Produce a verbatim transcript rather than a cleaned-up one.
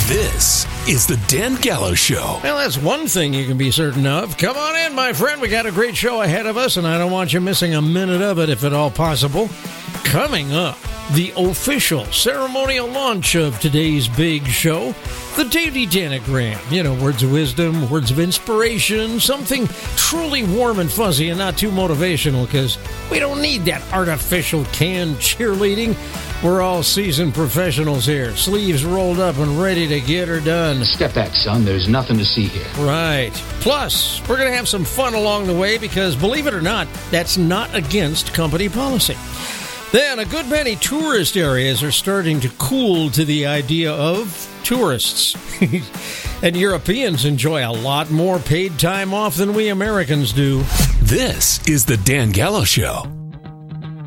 This is the Dan Gallo Show. Well, that's one thing you can be certain of. Come on in, my friend. We got a great show ahead of us, and I don't want you missing a minute of it if at all possible. Coming up, the official ceremonial launch of today's big show, the Daily Danagram. You know, words of wisdom, words of inspiration, something truly warm and fuzzy and not too motivational, because we don't need that artificial canned cheerleading. We're all seasoned professionals here, sleeves rolled up and ready to get her done. Step back, son. There's nothing to see here. Right. Plus, we're going to have some fun along the way because, believe it or not, that's not against company policy. Then, a good many tourist areas are starting to cool to the idea of tourists. And Europeans enjoy a lot more paid time off than we Americans do. This is the Dan Gallo Show.